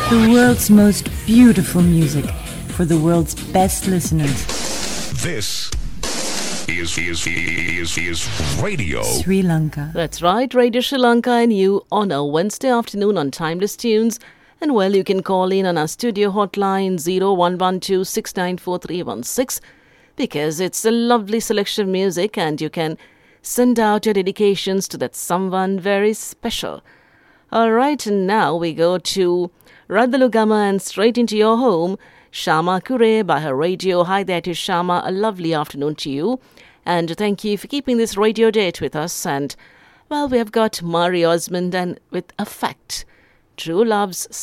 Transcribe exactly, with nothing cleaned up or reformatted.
The world's most beautiful music for the world's best listeners. This is, is, is, is Radio Sri Lanka. That's right, Radio Sri Lanka and you on a Wednesday afternoon on Timeless Tunes. And well, you can call in on our studio hotline zero one one two six nine four three one six because it's a lovely selection of music and you can send out your dedications to that someone very special. All right, and now we go to Radhalugama and straight into your home. Shama Kure by her radio. Hi there to Shama. A lovely afternoon to you. And thank you for keeping this radio date with us. And, well, we have got Mari Osmond and with a fact. True love's